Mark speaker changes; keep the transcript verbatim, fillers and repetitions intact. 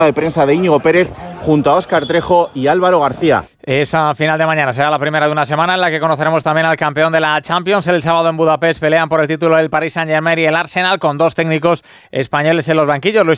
Speaker 1: de prensa de Íñigo Pérez junto a Óscar Trejo y Álvaro García.
Speaker 2: Esa final de mañana será la primera de una semana en la que conoceremos también al campeón de la Champions. El sábado en Budapest pelean por el título el Paris Saint-Germain y el Arsenal, con dos técnicos españoles en los banquillos. Luis